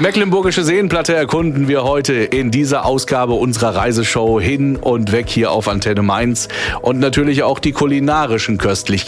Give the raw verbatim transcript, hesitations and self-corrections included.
Mecklenburgische Seenplatte erkunden wir heute in dieser Ausgabe unserer Reiseshow Hin und Weg hier auf Antenne Mainz und natürlich auch die kulinarischen Köstlichkeiten